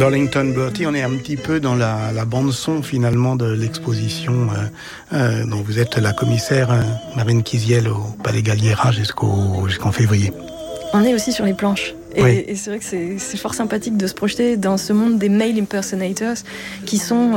Darlington Bertie, on est un petit peu dans la bande-son finalement de l'exposition dont vous êtes la commissaire, Marine Kiziel, au Palais Galliera jusqu'en février. On est aussi sur les planches. Et c'est vrai que c'est fort sympathique de se projeter dans ce monde des male impersonators qui sont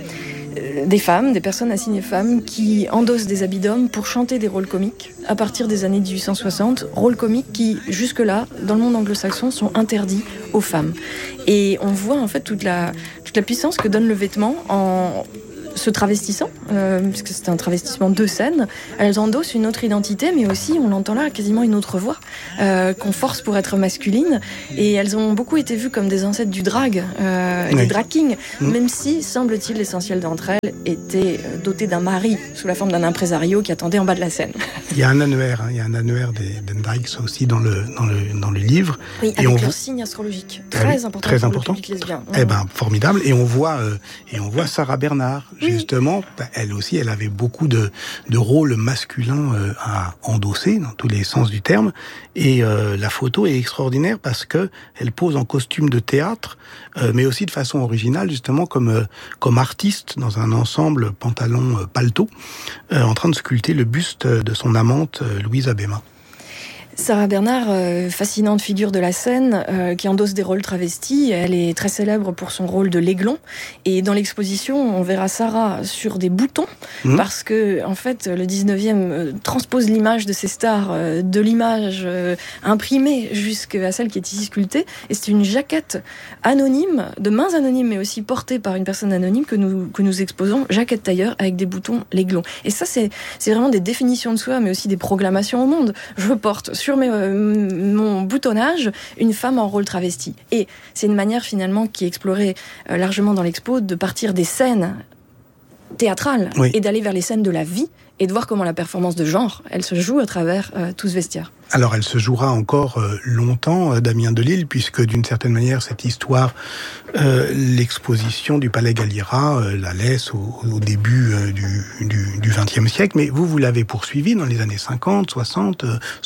des femmes, des personnes assignées femmes qui endossent des habits d'hommes pour chanter des rôles comiques à partir des années 1860, rôles comiques qui, jusque-là, dans le monde anglo-saxon, sont interdits aux femmes. Et on voit en fait toute la puissance que donne le vêtement en se travestissant, puisque c'est un travestissement de scène. Elles endossent une autre identité, mais aussi, on l'entend là, quasiment une autre voix, qu'on force pour être masculine. Et elles ont beaucoup été vues comme des ancêtres du drag, des drag kings, même si, semble-t-il, l'essentiel d'entre elles était doté d'un mari, sous la forme d'un impresario qui attendait en bas de la scène. Il y a un annuaire, des drags aussi dans le livre. Oui, et avec leur signe astrologique. Très important pour le public lesbien. Eh ben, formidable. Et on voit Sarah Bernard, justement, elle aussi, elle avait beaucoup de rôles masculins à endosser, dans tous les sens du terme. Et la photo est extraordinaire parce que elle pose en costume de théâtre, mais aussi de façon originale, justement, comme artiste dans un ensemble pantalon paletot, en train de sculpter le buste de son amante, Louise Abéma. Sarah Bernard, fascinante figure de la scène, qui endosse des rôles travestis. Elle est très célèbre pour son rôle de l'aiglon. Et dans l'exposition, on verra Sarah sur des boutons, parce que, en fait, le 19e transpose l'image de ces stars, de l'image imprimée jusqu'à celle qui est ici sculptée. Et c'est une jaquette anonyme, de mains anonymes, mais aussi portée par une personne anonyme que nous exposons, jaquette tailleur avec des boutons l'aiglon. Et ça, c'est vraiment des définitions de soi, mais aussi des proclamations au monde. Je porte sur mon boutonnage une femme en rôle travesti. Et c'est une manière finalement qui est explorée largement dans l'expo de partir des scènes théâtrales et d'aller vers les scènes de la vie et de voir comment la performance de genre, elle se joue à travers tout ce vestiaire. Alors elle se jouera encore longtemps, Damien Delille, puisque d'une certaine manière cette histoire, l'exposition du Palais Galliera la laisse au début du XXe siècle, mais vous l'avez poursuivi dans les années 50, 60,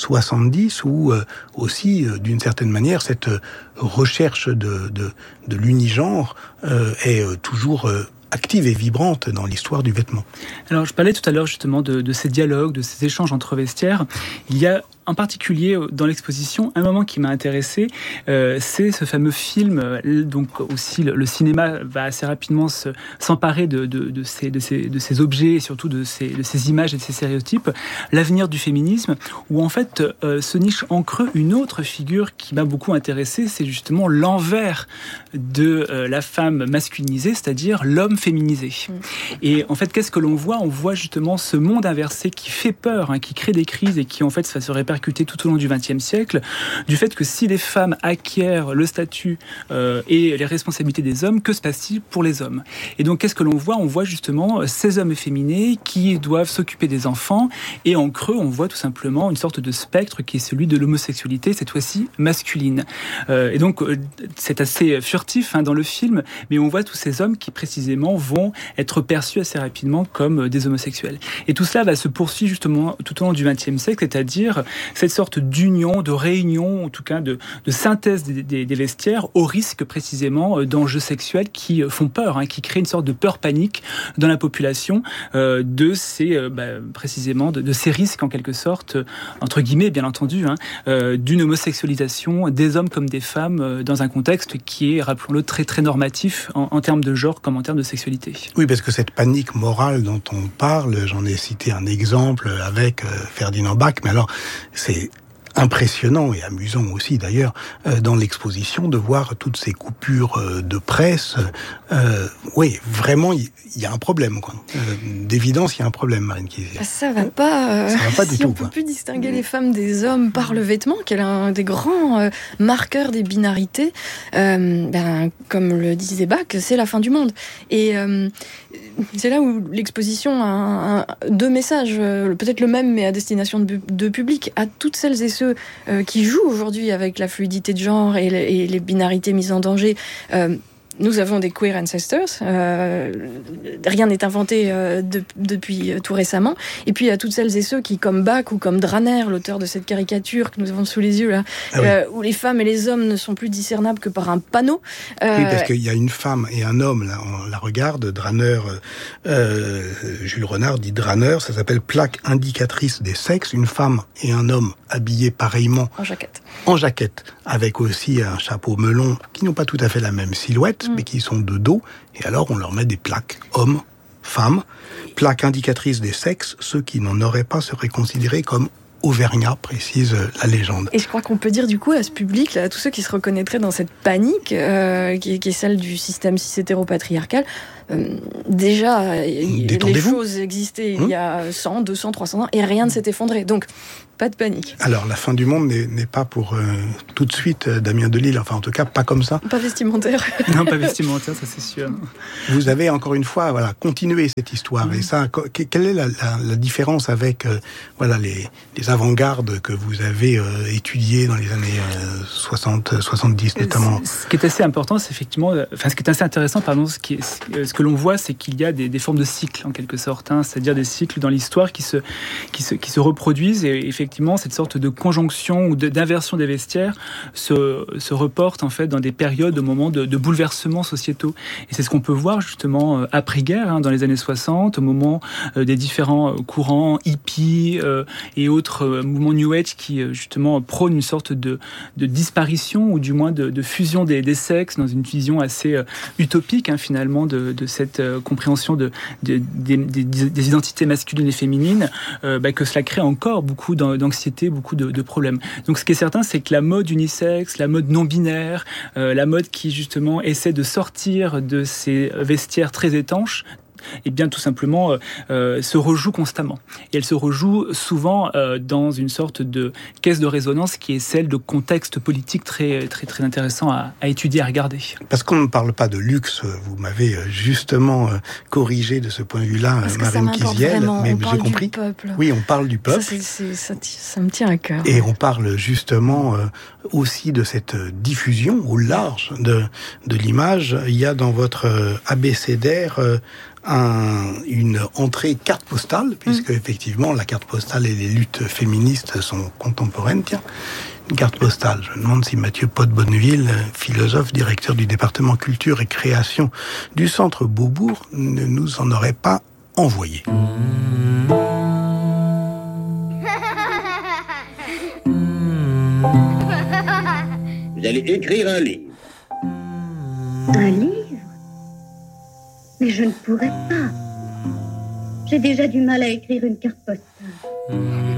70, où aussi d'une certaine manière cette recherche de l'unigenre est toujours active et vibrante dans l'histoire du vêtement. Alors, je parlais tout à l'heure justement de ces dialogues, de ces échanges entre vestiaires. Il y a en particulier dans l'exposition un moment qui m'a intéressé, c'est ce fameux film. Donc aussi le cinéma va assez rapidement s'emparer de ces objets et surtout de ces images et de ces stéréotypes. L'avenir du féminisme, où en fait se niche en creux une autre figure qui m'a beaucoup intéressé, c'est justement l'envers de la femme masculinisée, c'est-à-dire l'homme féminisé. Et en fait, qu'est-ce que l'on voit ? On voit justement ce monde inversé qui fait peur, qui crée des crises et qui en fait va se répercuter tout au long du XXe siècle, du fait que si les femmes acquièrent le statut et les responsabilités des hommes, que se passe-t-il pour les hommes ? Et donc, qu'est-ce que l'on voit ? On voit justement ces hommes efféminés qui doivent s'occuper des enfants, et en creux, on voit tout simplement une sorte de spectre qui est celui de l'homosexualité, cette fois-ci masculine. Et donc, c'est assez furtif dans le film, mais on voit tous ces hommes qui précisément vont être perçus assez rapidement comme des homosexuels. Et tout cela va se poursuivre justement tout au long du XXe siècle, c'est-à-dire cette sorte d'union, de réunion, en tout cas de synthèse des vestiaires, au risque précisément d'enjeux sexuels qui font peur, qui créent une sorte de peur-panique dans la population de ces risques en quelque sorte, entre guillemets bien entendu, d'une homosexualisation des hommes comme des femmes dans un contexte qui est, rappelons-le, très très normatif en termes de genre comme en termes de sexualité. Oui, parce que cette panique morale dont on parle, j'en ai cité un exemple avec Ferdinand Bach, mais alors c'est impressionnant et amusant aussi d'ailleurs dans l'exposition de voir toutes ces coupures de presse. Oui, vraiment, il y a un problème, quoi. D'évidence, il y a un problème, Marine Kiziel. Ça va pas. Ça va pas si du tout. On peut plus distinguer les femmes des hommes par le vêtement, qui est un des grands marqueurs des binarités. Comme le disait Bach, c'est la fin du monde. Et c'est là où l'exposition a deux messages, peut-être le même, mais à destination de public, à toutes celles et ceux qui jouent aujourd'hui avec la fluidité de genre et les binarités mises en danger. nous avons des queer ancestors. Rien n'est inventé depuis tout récemment. Et puis il y a toutes celles et ceux qui, comme Bach ou comme Draner, l'auteur de cette caricature que nous avons sous les yeux là, où les femmes et les hommes ne sont plus discernables que par un panneau. Oui, parce qu'il y a une femme et un homme, là, on la regarde, Draner, Jules Renard dit Draner, ça s'appelle plaque indicatrice des sexes, une femme et un homme habillés pareillement. En jaquette, avec aussi un chapeau melon, qui n'ont pas tout à fait la même silhouette, mais qui sont de dos, et alors on leur met des plaques, hommes, femmes, plaques indicatrices des sexes, ceux qui n'en auraient pas seraient considérés comme auvergnat, précise la légende. Et je crois qu'on peut dire du coup à ce public, là, à tous ceux qui se reconnaîtraient dans cette panique qui est celle du système cis-hétéro-patriarcal, déjà, les choses existaient il y a 100, 200, 300 ans et rien ne s'est effondré. Donc, pas de panique. Alors, la fin du monde n'est pas pour tout de suite, Damien Delille, enfin en tout cas, pas comme ça. Pas vestimentaire. Non, pas vestimentaire, ça c'est sûr. Vous avez encore une fois continué cette histoire. Et ça, quelle est la différence avec les avant-gardes que vous avez étudiées dans les années 60, 70 notamment? Ce qui est assez important, c'est effectivement... ce qui est assez intéressant, ce que l'on voit, c'est qu'il y a des formes de cycles, en quelque sorte. C'est-à-dire des cycles dans l'histoire qui se reproduisent et effectivement, cette sorte de conjonction ou d'inversion des vestiaires se reporte en fait dans des périodes, au moment de bouleversements sociétaux. Et c'est ce qu'on peut voir justement après-guerre, dans les années 60, au moment des différents courants hippies et autres mouvements New Age qui justement prônent une sorte de disparition ou du moins de fusion des sexes dans une vision assez utopique finalement de cette compréhension des identités masculines et féminines, que cela crée encore beaucoup d'anxiété, beaucoup de problèmes. Donc ce qui est certain, c'est que la mode unisexe, la mode non-binaire, la mode qui justement essaie de sortir de ces vestiaires très étanches, et bien tout simplement se rejoue constamment. Et elle se rejoue souvent dans une sorte de caisse de résonance qui est celle de contextes politiques très, très, très intéressants à étudier, à regarder. Parce qu'on ne parle pas de luxe, vous m'avez justement corrigé de ce point de vue-là, Marine Kiziel, mais j'ai compris. Peuple. Oui, on parle du peuple. Ça me tient à cœur. Et on parle justement aussi de cette diffusion au large de l'image. Il y a dans votre abécédaire une entrée carte postale, puisque effectivement la carte postale et les luttes féministes sont contemporaines. Tiens, une carte postale. Je me demande si Mathieu Pot-Bonneville, philosophe, directeur du département culture et création du Centre Beaubourg, ne nous en aurait pas envoyé. Vous allez écrire un livre. Un livre ? Mais je ne pourrais pas. J'ai déjà du mal à écrire une carte postale.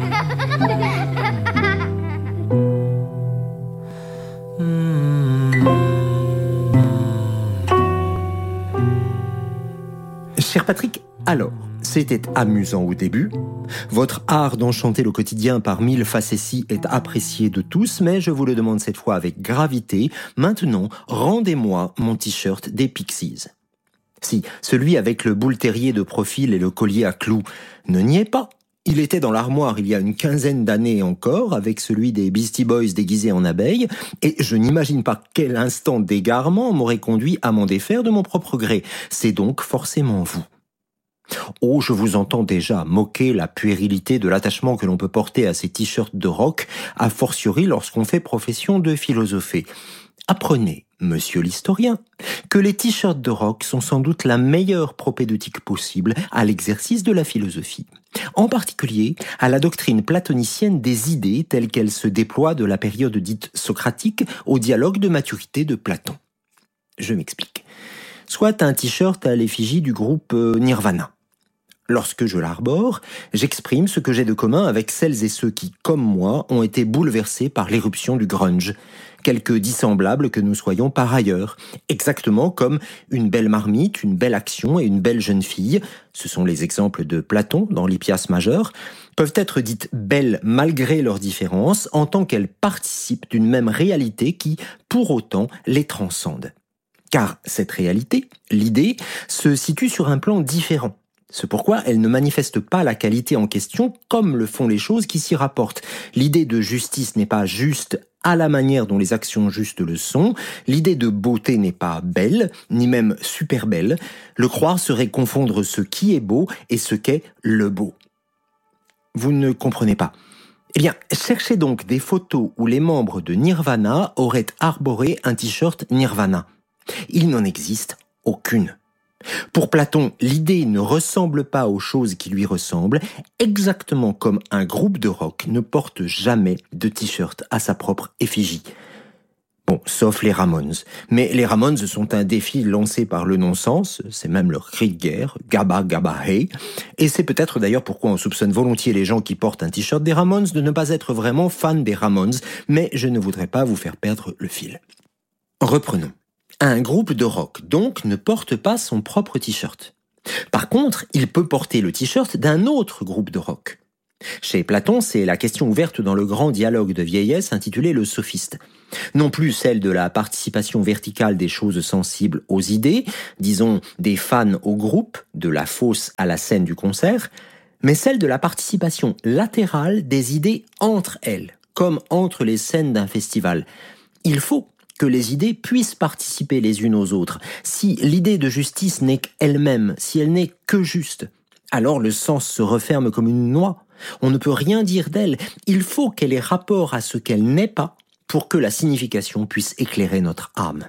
Cher Patrick, alors, c'était amusant au début. Votre art d'enchanter le quotidien par 1000 facéties est apprécié de tous, mais je vous le demande cette fois avec gravité. Maintenant, rendez-moi mon t-shirt des Pixies. Si, celui avec le boule terrier de profil et le collier à clous ne n'y est pas. Il était dans l'armoire il y a une quinzaine d'années encore, avec celui des Beastie Boys déguisés en abeilles, et je n'imagine pas quel instant d'égarement m'aurait conduit à m'en défaire de mon propre gré. C'est donc forcément vous. Oh, je vous entends déjà moquer la puérilité de l'attachement que l'on peut porter à ces t-shirts de rock, a fortiori lorsqu'on fait profession de philosopher. Apprenez, monsieur l'historien, que les t-shirts de rock sont sans doute la meilleure propédeutique possible à l'exercice de la philosophie. En particulier, à la doctrine platonicienne des idées telles qu'elles se déploient de la période dite socratique au dialogue de maturité de Platon. Je m'explique. Soit un t-shirt à l'effigie du groupe Nirvana. Lorsque je l'arbore, j'exprime ce que j'ai de commun avec celles et ceux qui, comme moi, ont été bouleversés par l'éruption du grunge. Quelque dissemblables que nous soyons par ailleurs. Exactement comme une belle marmite, une belle action et une belle jeune fille, ce sont les exemples de Platon dans l'Hippias majeur, peuvent être dites belles malgré leurs différences en tant qu'elles participent d'une même réalité qui, pour autant, les transcende. Car cette réalité, l'idée, se situe sur un plan différent. C'est pourquoi elle ne manifeste pas la qualité en question comme le font les choses qui s'y rapportent. L'idée de justice n'est pas juste à la manière dont les actions justes le sont. L'idée de beauté n'est pas belle, ni même super belle. Le croire serait confondre ce qui est beau et ce qu'est le beau. Vous ne comprenez pas. Eh bien, cherchez donc des photos où les membres de Nirvana auraient arboré un t-shirt Nirvana. Il n'en existe aucune. Pour Platon, l'idée ne ressemble pas aux choses qui lui ressemblent, exactement comme un groupe de rock ne porte jamais de t-shirt à sa propre effigie. Bon, sauf les Ramones. Mais les Ramones sont un défi lancé par le non-sens, c'est même leur cri de guerre, Gabba Gabba Hey. Et c'est peut-être d'ailleurs pourquoi on soupçonne volontiers les gens qui portent un t-shirt des Ramones de ne pas être vraiment fans des Ramones, mais je ne voudrais pas vous faire perdre le fil. Reprenons. Un groupe de rock, donc, ne porte pas son propre t-shirt. Par contre, il peut porter le t-shirt d'un autre groupe de rock. Chez Platon, c'est la question ouverte dans le grand dialogue de vieillesse intitulé Le Sophiste. Non plus celle de la participation verticale des choses sensibles aux idées, disons des fans au groupe, de la fosse à la scène du concert, mais celle de la participation latérale des idées entre elles, comme entre les scènes d'un festival. Il faut que les idées puissent participer les unes aux autres. Si l'idée de justice n'est qu'elle-même, si elle n'est que juste, alors le sens se referme comme une noix. On ne peut rien dire d'elle. Il faut qu'elle ait rapport à ce qu'elle n'est pas pour que la signification puisse éclairer notre âme.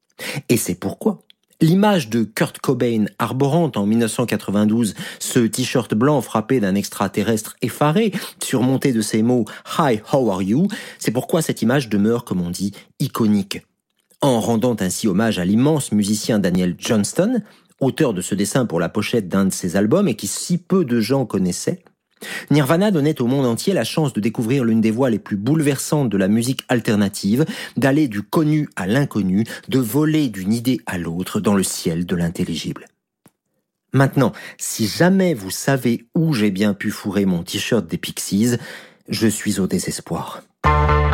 Et c'est pourquoi l'image de Kurt Cobain arborant en 1992 ce t-shirt blanc frappé d'un extraterrestre effaré, surmonté de ces mots « Hi, how are you ?», c'est pourquoi cette image demeure, comme on dit, iconique. En rendant ainsi hommage à l'immense musicien Daniel Johnston, auteur de ce dessin pour la pochette d'un de ses albums et qui si peu de gens connaissaient, Nirvana donnait au monde entier la chance de découvrir l'une des voies les plus bouleversantes de la musique alternative, d'aller du connu à l'inconnu, de voler d'une idée à l'autre dans le ciel de l'intelligible. Maintenant, si jamais vous savez où j'ai bien pu fourrer mon t-shirt des Pixies, je suis au désespoir.